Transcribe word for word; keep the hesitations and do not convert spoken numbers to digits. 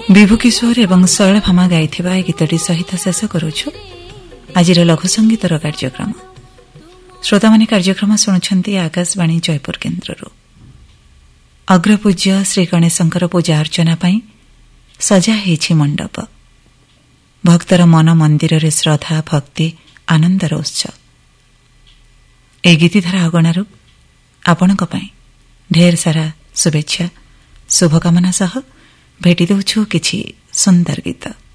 ବିଭୁ କିଶୋର ଏବଂ ଶୈଳଭାମା ଗାଇଥିବା ଏ ଗୀତଟି ସହିତ ଶେଷ କରୁଛୁ ଆଜିର ଲଘୁ ସଙ୍ଗୀତର କାର୍ଯ୍ୟକ୍ରମ। ଶ୍ରୋତାମାନେ କାର୍ଯ୍ୟକ୍ରମ ଶୁଣୁଛନ୍ତି ଆକାଶବାଣୀ ଜୟପୁର କେନ୍ଦ୍ରରୁ। ଅଗ୍ରପୂଜ୍ୟ ଶ୍ରୀ ଗଣେଶଙ୍କର ପୂଜା ଅର୍ଚ୍ଚନା ପାଇଁ ସଜା ହୋଇଛି ମଣ୍ଡପ। ଭକ୍ତର ମନ ମନ୍ଦିରରେ ଶ୍ରଦ୍ଧା ଭକ୍ତି ଆନନ୍ଦର ଉତ୍ସ। ଏହି ଗୀତିଧାରା ଅଗଣାରୁ ଆପଣଙ୍କ ପାଇଁ ଢେର ସାରା ଶୁଭେଚ୍ଛା ଶୁଭକାମନା ସହ ଭେଟି ଦେଉଛୁ କିଛି ସୁନ୍ଦର ଗୀତ।